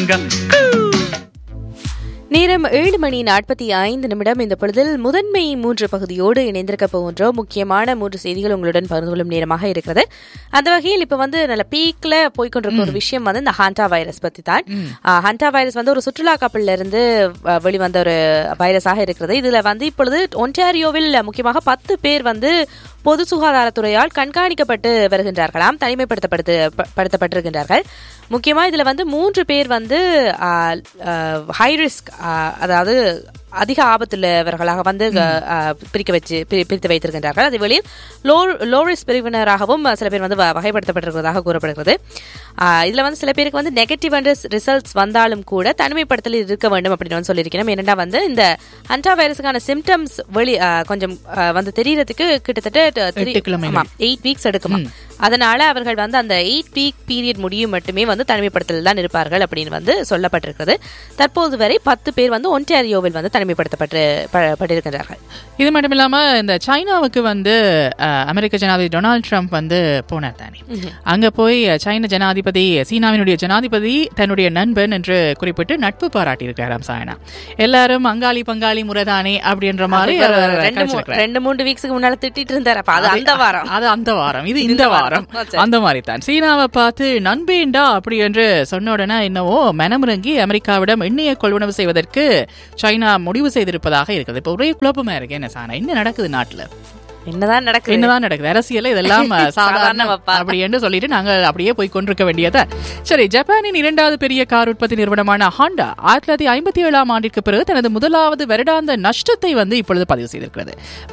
தங்கம். நேரம் 7:45 இந்த பொழுதில் முதன்மை 3 பகுதியோடு இணைந்திருக்க போகின்றோம். முக்கியமான 3 செய்திகள் உங்களுடன் பகிர்ந்து கொள்ளும் நேரமாக இருக்கிறது. அந்த வகையில் இப்ப நல்ல பீக்ல போய்கொண்டிருக்க ஒரு விஷயம் இந்த ஹாண்டா வைரஸ் பத்தி தான். ஹாண்டா வைரஸ் ஒரு சுற்றுலா கப்பல்ல இருந்து வெளிவந்த ஒரு வைரஸாக இருக்கிறது. இதுல இப்பொழுது ஒன்டாரியோவில் முக்கியமாக 10 பேர் பொது சுகாதாரத்துறையால் கண்காணிக்கப்பட்டு வருகின்றார்களாம், தனிமைப்படுத்தப்பட்டிருக்கின்றார்கள். முக்கியமா இதுல 3 பேர் ஹை ரிஸ்க், அதாவது அதிக ஆபத்துள்ளவர்களாக பிரித்து வைத்திருக்கின்றார்கள். அதே வழியில் லோ ரிஸ்க் பிரிவினராகவும் சில பேர் வகைப்படுத்தப்பட்டிருக்கிறதாக கூறப்படுகிறது. இதுல சில பேருக்கு நெகட்டிவ் ரிசல்ட்ஸ் வந்தாலும் கூட தனிமைப்படுத்தல் இருக்க வேண்டும் அப்படின்னு சொல்லியிருக்கிறோம். ஏனென்றா இந்த ஹண்டா வைரஸுக்கான சிம்டம்ஸ் கொஞ்சம் தெரியறதுக்கு கிட்டத்தட்ட 8 வீக்ஸ் எடுக்குமா. அதனால அவர்கள் அந்த 8 வீக் பீரியட் முடியும் மட்டுமே தனிமைப்படுத்தல் தான் இருப்பார்கள் அப்படின்னு சொல்லப்பட்டிருக்கிறது. தற்போது வரை 10 பேர் ஒன்டாரியோவில் தனிமைப்படுத்தப்பட்டிருக்கிறார்கள். இது மட்டும் இல்லாம இந்த சைனாவுக்கு அமெரிக்க ஜனாதிபதி டொனால்ட் ட்ரம்ப் போனார் தானே. அங்க போய் சீனாவினுடைய ஜனாதிபதி தன்னுடைய நண்பன் என்று குறிப்பிட்டு நட்பு பாராட்டியிருக்காராம் சாயனா. எல்லாரும் அங்காளி பங்காளி முறைதானே அப்படின்ற மாதிரி 2-3 வீக்ஸ்க்கு முன்னால திட்டிட்டு இருந்தார். அது அந்த வாரம், இது இந்த வாரம். அந்த மாதிரி தான் சீனாவை பார்த்து நண்பேண்டா அப்படி என்று சொன்ன உடனே என்னவோ மனமிறங்கி அமெரிக்காவிடம் எண்ணெயை கொள்வனவு செய்வதற்கு சைனா முடிவு செய்திருப்பதாக இருக்குது. இப்ப ஒரே குழப்பமா இருக்கு. என்ன சானா என்ன நடக்குது நாட்டுல, என்னதான் நடக்குது அரசியல், இதெல்லாம் சாதாரண அப்படி என்று சொல்லிட்டு நாங்கள் அப்படியே போய் கொண்டிருக்க வேண்டியதா. சரி, ஜப்பானின் 2வது பெரிய கார் உற்பத்தி நிறுவனமான ஹாண்டா 1957 ஆண்டிற்கு பிறகு தனது முதலாவது வருடாந்த நஷ்டத்தை இப்பொழுது பதிவு செய்திருக்கிறது.